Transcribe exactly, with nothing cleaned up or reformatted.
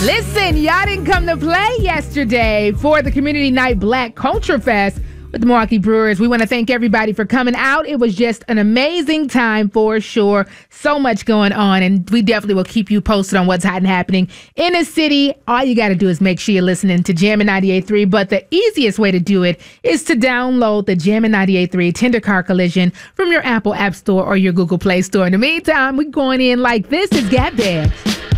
Listen, y'all didn't come to play yesterday for the Community Night Black Culture Fest with the Milwaukee Brewers. We want to thank everybody for coming out. It was just an amazing time for sure. So much going on, and we definitely will keep you posted on what's hot and happening in the city. All you got to do is make sure you're listening to Jammin' ninety-eight point three, but the easiest way to do it is to download the Jammin' ninety-eight point three Tender Car Collision from your Apple App Store or your Google Play Store. In the meantime, we're going in like this. Is Gap Dance.